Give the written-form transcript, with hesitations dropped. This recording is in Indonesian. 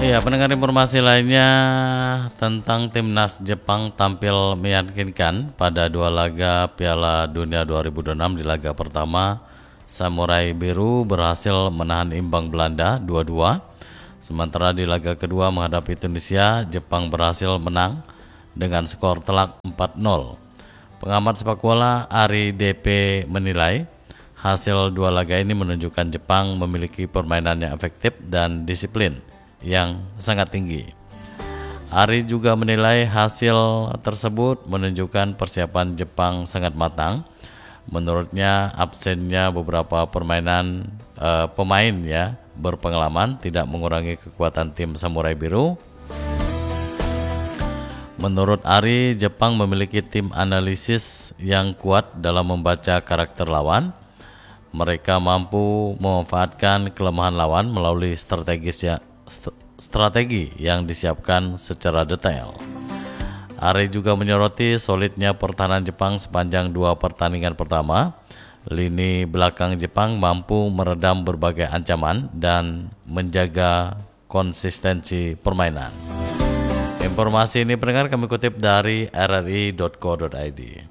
Iya, pendengar informasi lainnya tentang timnas Jepang tampil meyakinkan pada dua laga Piala Dunia 2026. Di laga pertama, Samurai Biru berhasil menahan imbang Belanda 2-2. Sementara di laga kedua menghadapi Tunisia, Jepang berhasil menang dengan skor telak 4-0. Pengamat sepak bola Ari DP menilai hasil dua laga ini menunjukkan Jepang memiliki permainan yang efektif dan disiplin yang sangat tinggi. Ari juga menilai hasil tersebut menunjukkan persiapan Jepang sangat matang. Menurutnya absennya beberapa pemain berpengalaman tidak mengurangi kekuatan tim Samurai Biru. Menurut Ari, Jepang memiliki tim analisis yang kuat dalam membaca karakter lawan. Mereka mampu memanfaatkan kelemahan lawan melalui strategi yang disiapkan secara detail. Ari juga menyoroti solidnya pertahanan Jepang sepanjang dua pertandingan pertama. Lini belakang Jepang mampu meredam berbagai ancaman dan menjaga konsistensi permainan. Informasi ini pendengar kami kutip dari rri.co.id.